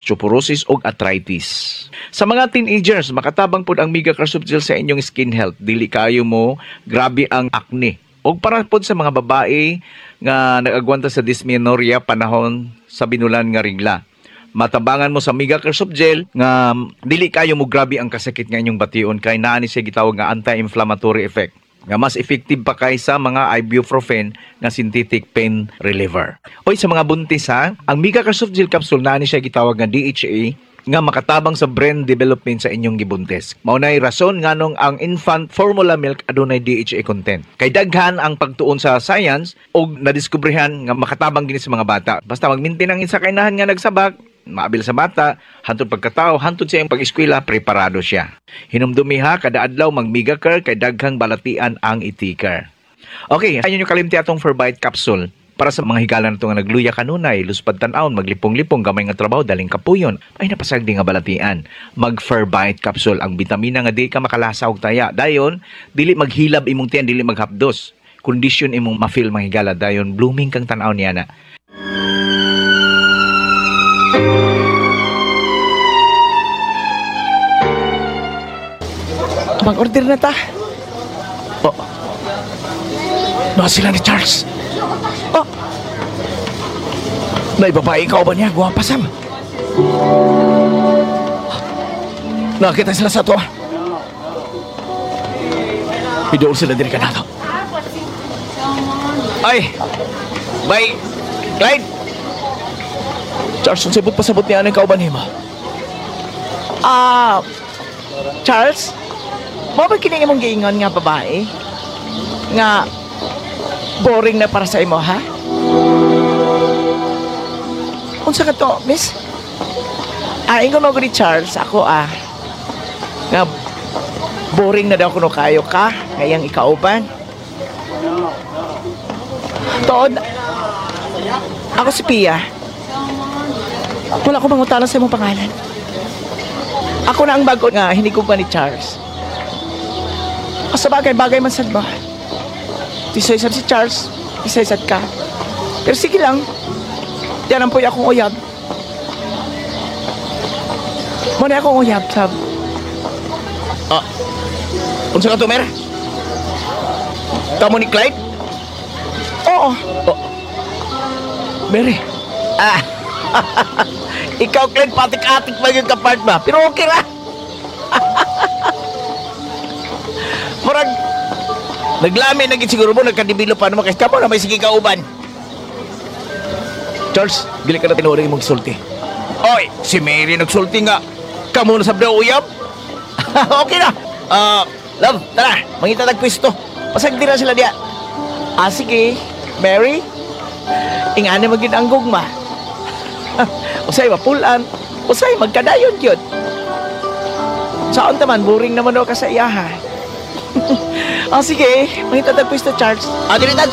osteoporosis o arthritis. Sa mga teenagers, makatabang po ang Mega Care Soft Gel sa inyong skin health. Dili kayo mo, grabe ang acne. O para po sa mga babae nga nag-agwanta sa dysmenorrhea panahon sa binulan nga regla. Matabangan mo sa Mega Care Soft Gel nga dili kayo mo grabe ang kasakit nga inyong bation kay naa ni siya gitawag nga anti-inflammatory effect. Nga mas effective pa kaysa mga ibuprofen nga synthetic pain reliever. Oy sa mga buntis ha, ang Mega Care Soft Gel capsule naa ni siya gitawag nga DHA nga makatabang sa brain development sa inyong gibuntis. Maunay rason nganong ang infant formula milk adunay DHA content. Kay daghan ang pagtuon sa science og nadiskubrihan nga makatabang gini sa mga bata. Basta mag-maintain ang isa kainahan nga nagsabak, maabil sa bata, hantod pagkatao, hantod sa iyang pag-eskwela, preparado siya. Hinumdumi ha, kada adlaw mag Mega Care kay daghang balatian ang itikar. Okay, ayun yung kalimti atong Ferbite capsule. Para sa mga higala na ito nga nagluya kanunay, luspad tanawon, maglipong-lipong, gamay nga trabaho, daling kapuyon, ay napasagdi nga balatian. Mag-Ferbite capsule, ang bitamina nga di ka makalasa og taya. Dayon, dili maghilab imong tiyan, dili maghapdos. Kondisyon imong ma-feel mga higala. Dayon, blooming kang tanaw niya na. Mag-order na ta. Oh. No, sila ni Charles. Oh. Nay, babae ikaw ba niya? Guwapa, Sam. Nakita sila sa to. Idoon sila diri ka na to. Ay! Bay! Clyde! Charles, ang sibot pasabot niya anong kauban niya mo. Charles? Mo ba kini imong giingon nga babae? Nga boring na para sa imo, ha? Unsa ka to, miss? Ingon mo ni Charles, ako nga boring na daw kuno kayo ka, ngayang ikauban. Tood, ako si Pia. Wala ko mangutana sa imong pangalan. Ako na ang bago nga, hinigog pa ni Charles. Sa bagay man sad ba? Isa-isad si Charles, isa-isad ka. Pero sige lang, yan ang puy akong uyab. Muna akong uyab, sab. Unsa ka to, Mer? Kamo ni Clyde? Oo. Mary. Ikaw, Clint, patik-atik pa yung kapart ba? Pero okay lang. Murag, naglami na siguro mo, nagkadibilo pa naman kasi kamo na may sige kauban. Charles, dili ka na tinuring mong sulti. Oy, si Mary nagsulti nga. Kamu na sa uyab? Okay na. Love, tara, mangita tagpwisto. Pasagdi na sila diya. Sige, Mary. Ingani maging ang gugma. Usay mapulan, usay magkadayon yun. Saan taman, boring naman daw ka sa iyaha. Sige, mangita tagpwisto, Charles. Dili